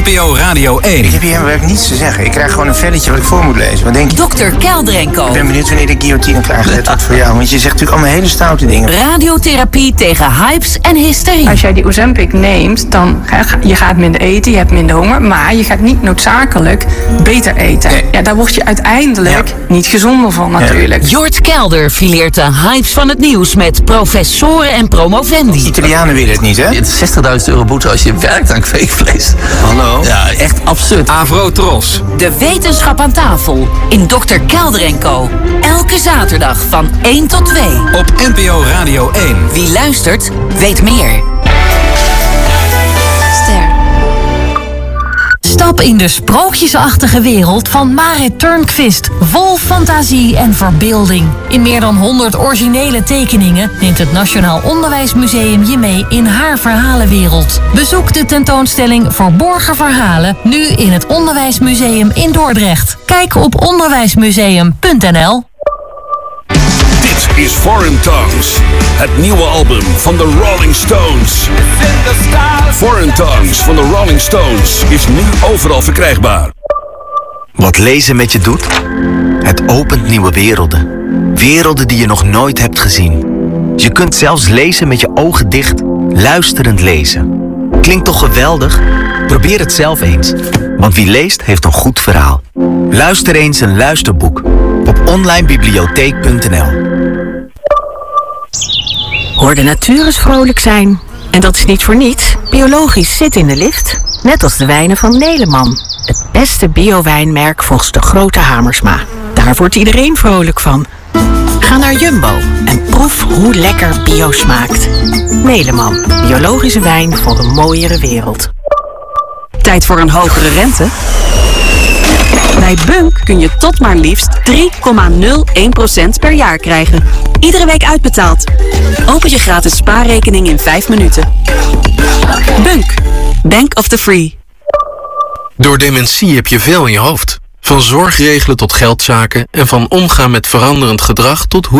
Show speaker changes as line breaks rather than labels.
NPO Radio 1.
Ik heb hier werkelijk niets te zeggen. Ik krijg gewoon een velletje wat ik voor moet lezen. Wat denk je?
Dr. Kelder & Co.
Ik ben benieuwd wanneer de guillotine klaargezet wordt voor jou. Want je zegt natuurlijk allemaal hele stoute dingen.
Radiotherapie tegen hypes en hysterie.
Als jij die Ozempic neemt, dan je gaat minder eten, je hebt minder honger, maar je gaat niet noodzakelijk beter eten.
Nee.
Ja, daar word je uiteindelijk niet gezonder van natuurlijk.
Jort Kelder fileert de hypes van het nieuws met professoren en promovendi.
Italianen willen het niet, hè?
Het is €60.000 boete als je werkt aan kweekvlees.
Hallo?
Ja, echt absurd.
Avrotros.
De wetenschap aan tafel in Dr. Kelder & Co. Elke zaterdag van 1 tot 2.
Op NPO Radio 1.
Wie luistert, weet meer.
Stap in de sprookjesachtige wereld van Marit Turnquist. Vol fantasie en verbeelding. In meer dan 100 originele tekeningen neemt het Nationaal Onderwijsmuseum je mee in haar verhalenwereld. Bezoek de tentoonstelling Verborgen Verhalen nu in het Onderwijsmuseum in Dordrecht. Kijk op onderwijsmuseum.nl.
Dit is Foreign Tongues, het nieuwe album van de Rolling Stones. Foreign Tongues van de Rolling Stones is nu overal verkrijgbaar.
Wat lezen met je doet? Het opent nieuwe werelden. Werelden die je nog nooit hebt gezien. Je kunt zelfs lezen met je ogen dicht, luisterend lezen. Klinkt toch geweldig? Probeer het zelf eens. Want wie leest heeft een goed verhaal. Luister eens een luisterboek op onlinebibliotheek.nl.
Hoor de natuur eens vrolijk zijn. En dat is niet voor niets. Biologisch zit in de lift. Net als de wijnen van Neleman. Het beste bio-wijnmerk volgens de grote Hamersma. Daar wordt iedereen vrolijk van. Ga naar Jumbo en proef hoe lekker bio smaakt. Neleman. Biologische wijn voor een mooiere wereld.
Tijd voor een hogere rente? Bij Bunk kun je tot maar liefst 3,01% per jaar krijgen. Iedere week uitbetaald. Open je gratis spaarrekening in 5 minuten. Bunk. Bank of the Free.
Door dementie heb je veel in je hoofd. Van zorg regelen tot geldzaken en van omgaan met veranderend gedrag tot hoe